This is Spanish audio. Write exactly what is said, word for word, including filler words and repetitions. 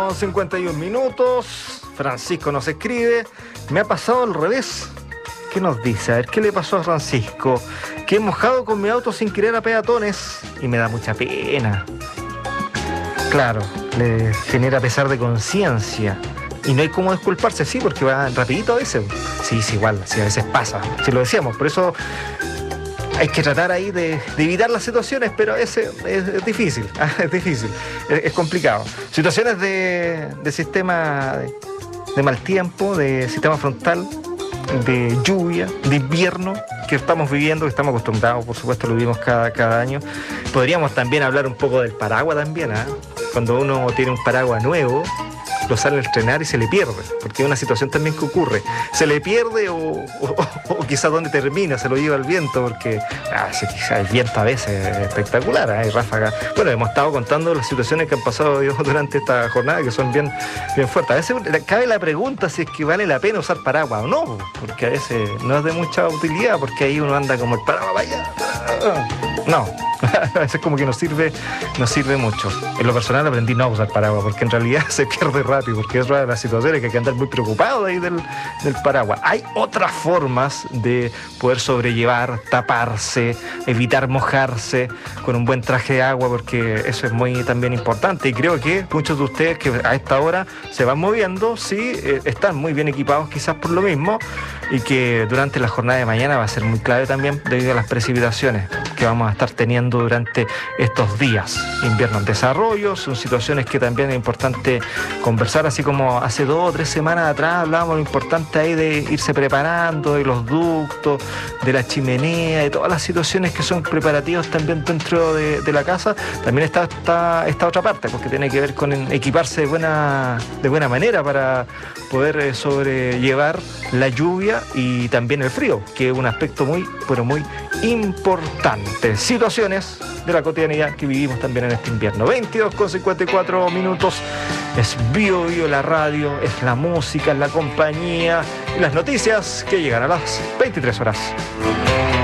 con cincuenta y un minutos. Francisco nos escribe: me ha pasado al revés. ¿Qué nos dice? A ver, ¿qué le pasó a Francisco? Que he mojado con mi auto sin querer a peatones y me da mucha pena. Claro, le genera pesar de conciencia. Y no hay cómo disculparse, sí, porque va rapidito a veces. Sí, sí, igual, sí, a veces pasa. Sí, lo decíamos, por eso hay que tratar ahí de, de evitar las situaciones, pero ese es, es difícil, es difícil, es, es complicado. Situaciones de, de sistema de, de mal tiempo, de sistema frontal, de lluvia, de invierno que estamos viviendo, que estamos acostumbrados, por supuesto, lo vivimos cada, cada año. Podríamos también hablar un poco del paraguas también, ¿eh? Cuando uno tiene un paraguas nuevo, lo sale a estrenar y se le pierde, porque es una situación también que ocurre. Se le pierde o, o, o, o quizás donde termina, se lo lleva el viento, porque ah, sí, el viento a veces es espectacular, ¿eh? Hay ráfagas. Bueno, hemos estado contando las situaciones que han pasado durante esta jornada, que son bien, bien fuertes. A veces cabe la pregunta si es que vale la pena usar paraguas o no, porque a veces no es de mucha utilidad, porque ahí uno anda como el paraguas, vaya. No. A veces como que nos sirve, nos sirve mucho. En lo personal aprendí no a usar paraguas, porque en realidad se pierde rápido, porque es rara de las situaciones que hay que andar muy preocupado ahí del, del paraguas. Hay otras formas de poder sobrellevar, taparse, evitar mojarse con un buen traje de agua, porque eso es muy también importante. Y creo que muchos de ustedes que a esta hora se van moviendo, sí, eh, están muy bien equipados quizás por lo mismo, y que durante la jornada de mañana va a ser muy clave también debido a las precipitaciones que vamos a estar teniendo durante estos días. Invierno en desarrollo, son situaciones que también es importante conversar, así como hace dos o tres semanas atrás hablábamos lo importante ahí de irse preparando, de los ductos, de la chimenea, de todas las situaciones que son preparativos también dentro de, de la casa. También está, está esta otra parte, porque tiene que ver con equiparse de buena, de buena manera para poder eh, sobrellevar la lluvia y también el frío, que es un aspecto muy, pero muy importante. Situaciones de la cotidianidad que vivimos también en este invierno. veintidós con cincuenta y cuatro minutos. Es Bio Bio la radio, es la música, es la compañía y las noticias que llegan a las veintitrés horas.